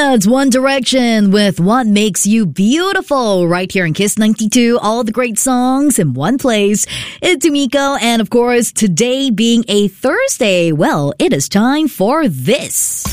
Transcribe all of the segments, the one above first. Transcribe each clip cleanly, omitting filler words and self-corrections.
That's One Direction with What Makes You Beautiful right here in Kiss 92. All the great songs in one place. It's Umiko, and of course, today being a Thursday, well, it is time for this.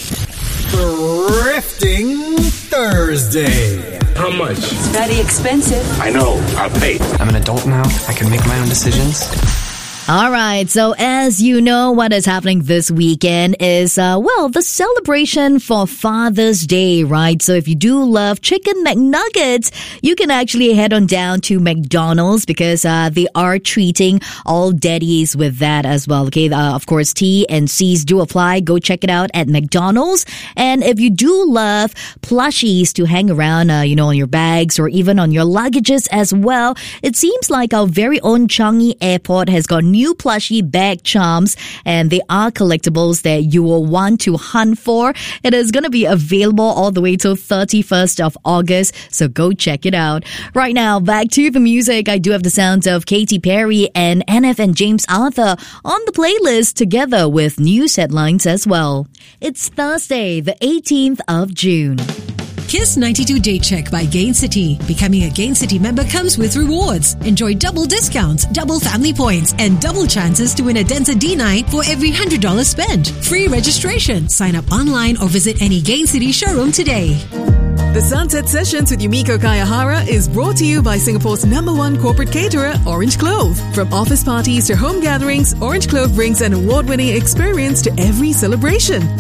Thrifting Thursday. How much? It's very expensive. I know. I'll pay. I'm an adult now. I can make my own decisions. All right, so as you know, what is happening this weekend is, the celebration for Father's Day, right? So if you do love chicken McNuggets, you can actually head on down to McDonald's because they are treating all daddies with that as well, okay? Of course, T and C's do apply. Go check it out at McDonald's. And if you do love plushies to hang around, on your bags or even on your luggages as well, it seems like our very own Changi Airport has got new plushie bag charms, and they are collectibles that you will want to hunt for. It is going to be available all the way till 31st of August, so go check it out. Right now, back to the music. I do have the sounds of Katy Perry and NF and James Arthur on the playlist together with news headlines as well. It's Thursday, the 18th of June. Kiss 92 Day Check by Gain City. Becoming a Gain City member comes with rewards. Enjoy double discounts, double family points, and double chances to win a Denza D9 for every $100 spent. Free registration. Sign up online or visit any Gain City showroom today. The Sunset Sessions with Yumiko Kayahara is brought to you by Singapore's #1 corporate caterer, Orange Clove. From office parties to home gatherings, Orange Clove brings an award-winning experience to every celebration.